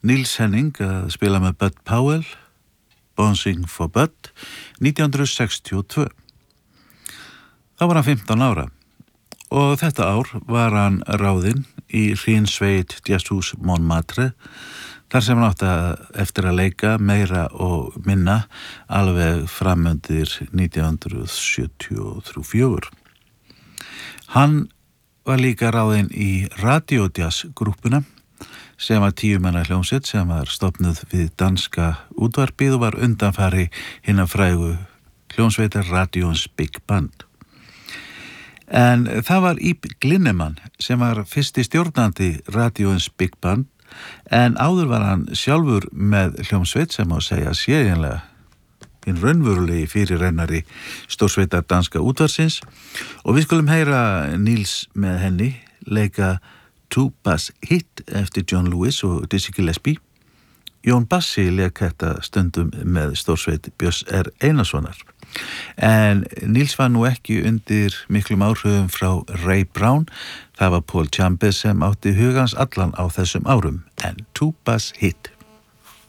Niels Henning að spila með Bud Powell, Bouncing for Bud, 1962. Þá var hann 15 ára og þetta ár var hann ráðinn í hrinsveit Jazzhús Montmartre, þar sem hann átti eftir að leika meira og minna alveg framundir 1973-74. Hann var líka ráðinn í Radiojazz-grúppuna sem var 10 manna hljómsveit sem var stofnuð við danska útvarpið og var undanfari hinna frægu hljómsveitar Radions Big Band. En það var Ib Glinneman sem var fyrsti stjórnandi Radions Big Band, en áður var hann sjálfur með hljómsveit sem má segja sérinlega hinn raunverulegi fyrirrennari stórsveitar danska útvarsins, og við skulum heyra Niels með henni leika Two Bass Hit eftir John Lewis og Dizzy Gillespie. Jón Bassi lék þetta stundum með stórsveit Björns R. Einarssonar. En Niels var nú ekki undir miklum áhrifum frá Ray Brown. Það var Paul Chambers sem átti hugans allan á þessum árum. En Two Bass Hit.